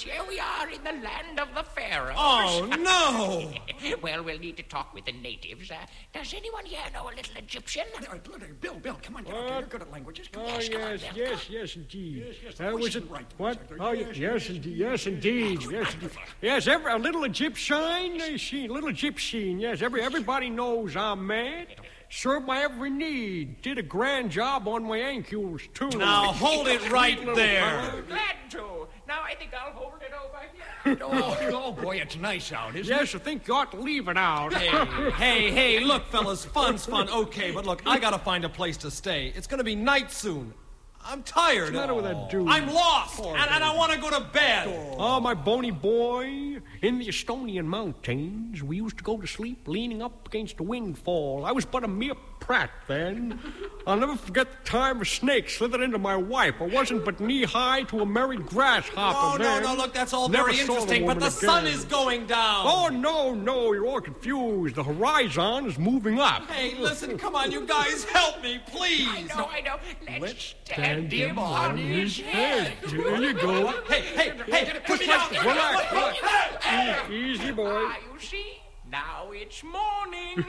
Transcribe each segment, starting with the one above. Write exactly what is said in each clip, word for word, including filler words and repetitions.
here we are in the land of the pharaohs. Oh, no! Well, we'll need to talk with the natives. Uh, does anyone here know a little Egyptian? Uh, Bill, Bill, come on, get up here. You're good at languages. Come Oh, on. yes, come on, yes, Bill, yes, yes, indeed. Yes, yes, the Uh, voice was is it right, the what? voice is right. Oh, Yes, yes, yes, yes, indeed, yes, indeed, yes, indeed. Yes, every a little Egyptian, uh, she, little Egyptian. Yes, every everybody knows I'm mad. Served my every need. Did a grand job on my ankles too. Now hold it right there. Glad to. Now I think I'll hold it over here. Oh, oh, boy, it's nice out, isn't Yes, I think you ought to leave it out. Hey, hey, hey, look, fellas, fun's fun, okay, but look, I gotta find a place to stay. It's gonna be night soon. I'm tired. What's the matter with that dude? I'm lost, and, and I want to go to bed. Oh, my bony boy. In the Estonian mountains, we used to go to sleep leaning up against a windfall. I was but a mere prat then. I'll never forget the time a snake slithered into my wife. I wasn't but knee-high to a merry grasshopper No, no, then. no, look, that's all Never very saw the interesting, but woman the sun again. is going down. Oh, no, no, you're all confused. The horizon is moving up. Hey, listen, come on, you guys, help me, please. I know, I know. Let's, Let's stand him on his head. There you go. Hey, hey, hey, put me down. Relax, relax. Easy, boy. Ah, you see? Now it's morning.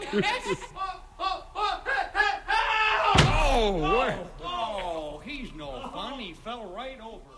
Oh, what? Oh, he's no fun. He fell right over.